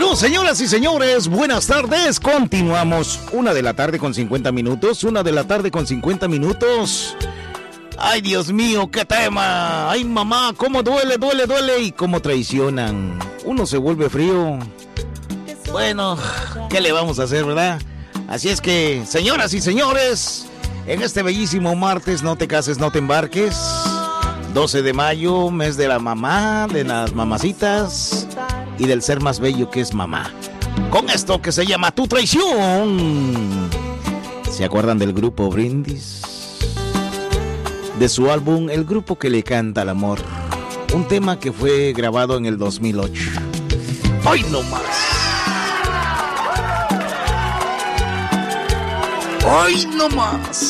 Bueno, señoras y señores, buenas tardes. Continuamos. 1:00 con 50 minutos. 1:00 con 50 minutos. Ay, Dios mío, qué tema. Ay, mamá, cómo duele, duele, duele. Y cómo traicionan. Uno se vuelve frío. Bueno, ¿qué le vamos a hacer, verdad? Así es que, señoras y señores, en este bellísimo martes, no te cases, no te embarques. 12 de mayo, mes de la mamá, de las mamacitas y del ser más bello que es mamá. Con esto que se llama Tu Traición. ¿Se acuerdan del grupo Brindis? De su álbum El grupo que le canta al amor. Un tema que fue grabado en el 2008. ¡Hoy no más! ¡Hoy no más!